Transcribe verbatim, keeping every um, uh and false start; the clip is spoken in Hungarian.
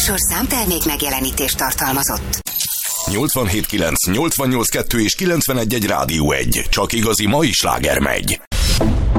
műsor számtermék megjelenítést tartalmazott. nyolcvanhét kilenc, nyolcvannyolc kettő és kilencvenegy egy Rádió egy. Csak igazi mai sláger megy.